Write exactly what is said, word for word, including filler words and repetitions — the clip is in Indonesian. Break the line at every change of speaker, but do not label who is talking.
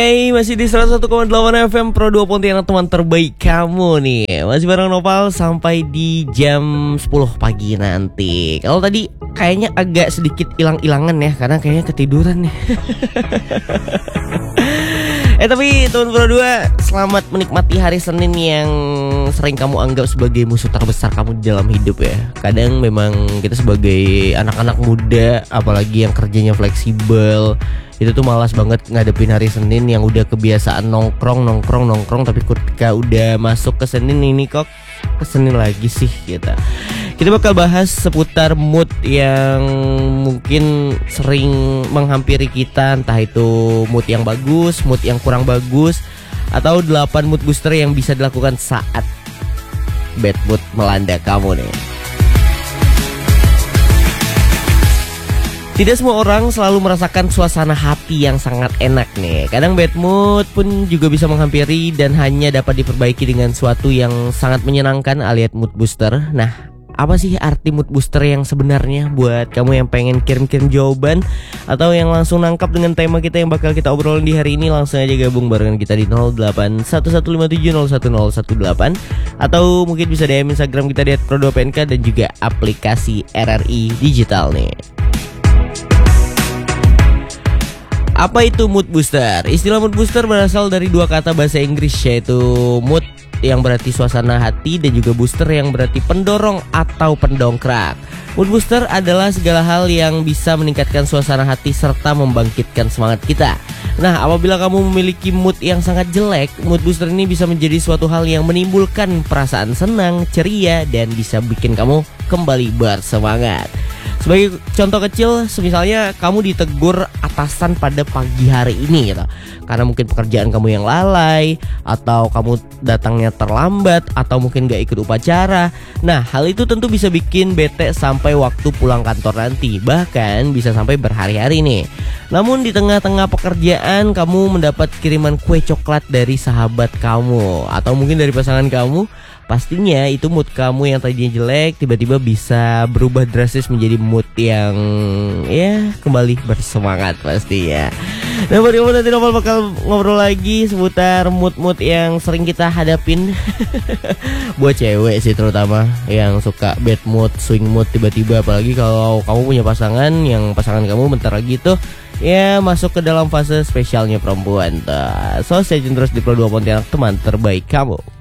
Hey, masih di seratus satu koma delapan F M Pro dua Pontianak, teman terbaik kamu nih. Masih bareng Nopal sampai di jam sepuluh pagi nanti. Kalau tadi kayaknya agak sedikit hilang-hilangan ya, karena kayaknya ketiduran nih. Eh tapi teman Pro dua, selamat menikmati hari Senin yang sering kamu anggap sebagai musuh terbesar kamu di dalam hidup ya. Kadang memang kita sebagai anak-anak muda, apalagi yang kerjanya fleksibel, itu tuh malas banget ngadepin hari Senin yang udah kebiasaan nongkrong, nongkrong, nongkrong. Tapi ketika udah masuk ke Senin ini kok ke Senin lagi sih gitu. Kita bakal bahas seputar mood yang mungkin sering menghampiri kita. Entah itu mood yang bagus, mood yang kurang bagus, atau delapan mood booster yang bisa dilakukan saat bad mood melanda kamu nih. Tidak semua orang selalu merasakan suasana hati yang sangat enak nih. Kadang bad mood pun juga bisa menghampiri dan hanya dapat diperbaiki dengan suatu yang sangat menyenangkan alias mood booster. Nah, apa sih arti mood booster yang sebenarnya buat kamu yang pengen kirim-kirim jawaban atau yang langsung nangkap dengan tema kita yang bakal kita obrolin di hari ini? Langsung aja gabung barengan kita di nol delapan satu satu lima tujuh nol satu nol satu delapan, atau mungkin bisa D M Instagram kita di et pro dua p n k dan juga aplikasi R R I Digital nih. Apa itu mood booster? Istilah mood booster berasal dari dua kata bahasa Inggris, yaitu mood yang berarti suasana hati dan juga booster yang berarti pendorong atau pendongkrak. Mood booster adalah segala hal yang bisa meningkatkan suasana hati serta membangkitkan semangat kita. Nah, apabila kamu memiliki mood yang sangat jelek, mood booster ini bisa menjadi suatu hal yang menimbulkan perasaan senang, ceria, dan bisa bikin kamu kembali bersemangat. Sebagai contoh kecil, misalnya kamu ditegur atasan pada pagi hari ini gitu, karena mungkin pekerjaan kamu yang lalai, atau kamu datangnya terlambat, atau mungkin gak ikut upacara. Nah, hal itu tentu bisa bikin bete sampai waktu pulang kantor nanti, bahkan bisa sampai berhari-hari nih. Namun di tengah-tengah pekerjaan kamu mendapat kiriman kue coklat dari sahabat kamu, atau mungkin dari pasangan kamu. Pastinya itu mood kamu yang tadinya jelek tiba-tiba bisa berubah drastis menjadi mood yang ya kembali bersemangat pastinya. Nah, buat kamu nanti Nopal bakal ngobrol lagi seputar mood-mood yang sering kita hadapin. Buat cewek sih terutama yang suka bad mood, swing mood tiba-tiba. Apalagi kalau kamu punya pasangan yang pasangan kamu bentar lagi tuh ya masuk ke dalam fase spesialnya perempuan tuh. So, stay tune terus di Pro dua Pontianak, teman terbaik kamu.